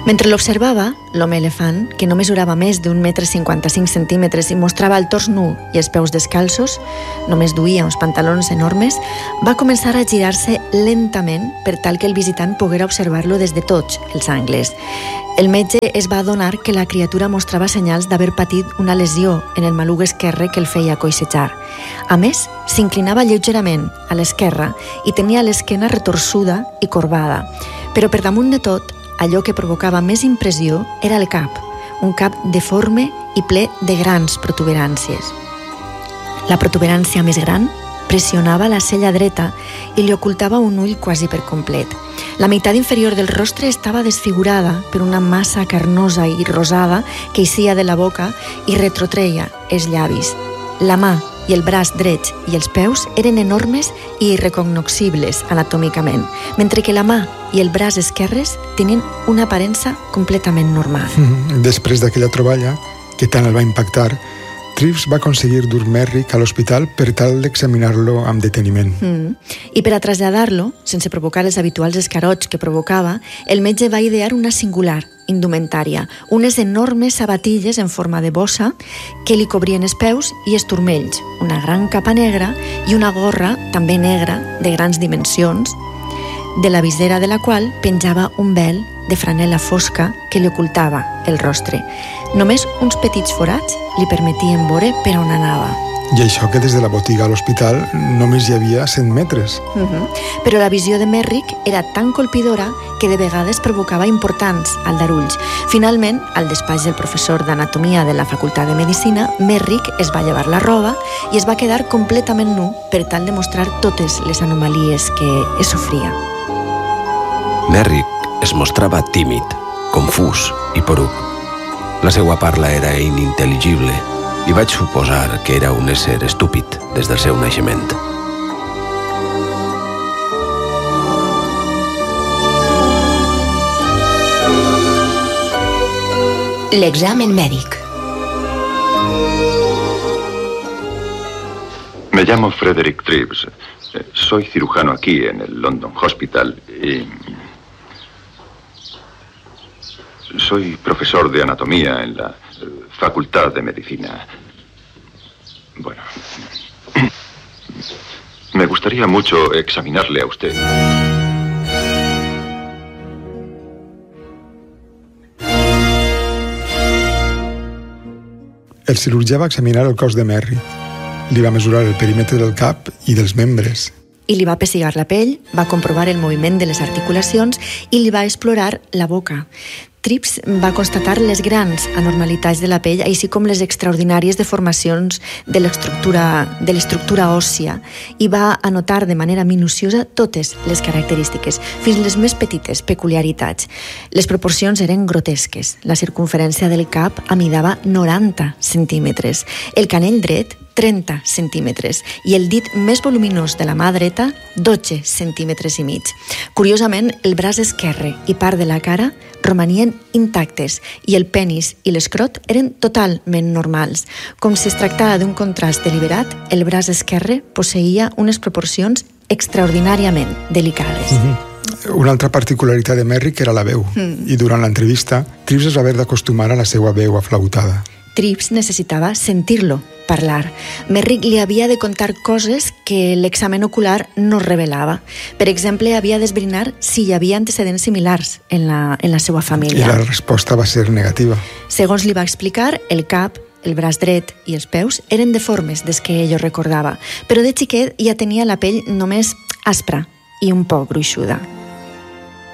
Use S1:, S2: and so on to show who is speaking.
S1: Mentre l'observava, l'home elefant, que no mesurava més d'1,55 m i mostrava el tors nu i els peus descalços, només duia uns pantalons enormes, va començar a girar-se lentament per tal que el visitant poguera observar-lo des de tots els angles. El metge es va adonar que la criatura mostrava senyals d'haver patit una lesió en el maluc esquerre que el feia coixejar. A més, s'inclinava lleugerament a l'esquerra i tenia l'esquena retorçuda i corbada. Però per damunt de tot, allò que provocava més impressió era el cap, un cap deforme i ple de grans protuberàncies. La protuberància més gran pressionava la cella dreta i li ocultava un ull quasi per complet. La meitat inferior del rostre estava desfigurada per una massa carnosa i rosada que eixia de la boca i retrotreia els llavis. La mà i el braç drets i els peus eren enormes i irrecognoscibles anatòmicament, mentre que la mà i el braç esquerres tenien una aparença completament normal.
S2: Després d'aquella troballa, que tant el va impactar, Trips va aconseguir dur Merrick a l'hospital per tal d'examinar-lo amb deteniment.
S1: I per a traslladar-lo, sense provocar els habituals escarots que provocava, el metge va idear una singular indumentària, unes enormes sabatilles en forma de bossa que li cobrien els peus i els turmells, una gran capa negra i una gorra també negra de grans dimensions, de la visera de la qual penjava un vel de franel·la fosca que li ocultava el rostre. Només uns petits forats li permetien veure per on anava.
S2: I això que des de la botiga a l'hospital només hi havia 100 metres.
S1: Però la visió de Merrick era tan colpidora que de vegades provocava importants aldarulls. Finalment, al despatx del professor d'anatomia de la Facultat de Medicina, Merrick es va llevar la roba i es va quedar completament nu per tal de mostrar totes les anomalies que es sofria.
S3: Merrick es mostrava tímid, confús i poruc. La seva parla era inintel·ligible i vaig suposar que era un ésser estúpid des del seu naixement.
S4: L'examen mèdic.
S5: Me llamo Frederick Trips. Soy cirujano aquí en el London Hospital y soy profesor de anatomía en la Facultad de Medicina. Bueno, me gustaría mucho examinarle a usted.
S2: El cirurgià va examinar el cos de Merrick. Li va mesurar el perímetre del cap i dels membres.
S1: I li va pessigar la pell, va comprovar el moviment de les articulacions i li va explorar la boca. Trips va constatar les grans anormalitats de la pell, així com les extraordinàries deformacions de l'estructura òssia, i va anotar de manera minuciosa totes les característiques, fins les més petites peculiaritats. Les proporcions eren grotesques. La circunferència del cap amidava 90 centímetres, el canell dret 30 centímetres i el dit més voluminós de la mà dreta 12 centímetres i mig. Curiosament, el braç esquerre i part de la cara romanien intactes i el penis i l'escrot eren totalment normals. Com si es tractava d'un contrast deliberat, el braç esquerre posseïa unes proporcions extraordinàriament delicades.
S2: Una altra particularitat de Merrick era la veu, i durant l'entrevista, Trips es va haver d'acostumar a la seva veu aflautada.
S1: Trips necessitava sentir-lo parlar. Merrick li havia de contar coses que l'examen ocular no revelava. Per exemple, havia d'esbrinar si hi havia antecedents similars en la seva família.
S2: I la resposta va ser negativa.
S1: Segons li va explicar, el cap, el braç dret i els peus eren deformes des que ell ho recordava, però de xiquet ja tenia la pell només aspra i un poc gruixuda.